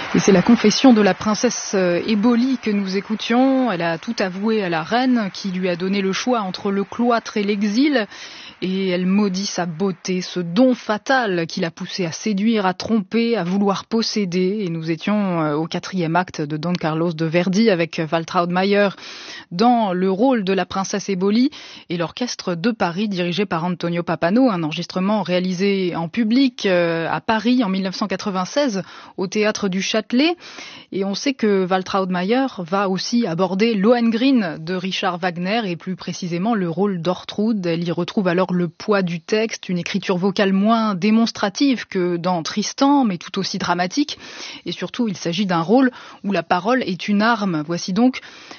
Et c'est la confession de la princesse Éboli que nous écoutions. Elle a tout avoué à la reine qui lui a donné le choix entre le cloître et l'exil. Et elle maudit sa beauté, ce don fatal qui l'a poussée à séduire, à tromper, à vouloir posséder. Et nous étions au 4e acte de Don Carlos de Verdi avec Waltraud Mayer dans le rôle de la princesse Éboli et l'orchestre de Paris dirigé par Antonio Pappano, un enregistrement réalisé en public à Paris en 1996 au théâtre du Châtelet. Et on sait que Waltraud Mayer va aussi aborder Lohengrin de Richard Wagner et plus précisément le rôle d'Ortrud. Elle y retrouve alors le poids du texte, une écriture vocale moins démonstrative que dans Tristan, mais tout aussi dramatique. Et surtout, il s'agit d'un rôle où la parole est une arme. Voici donc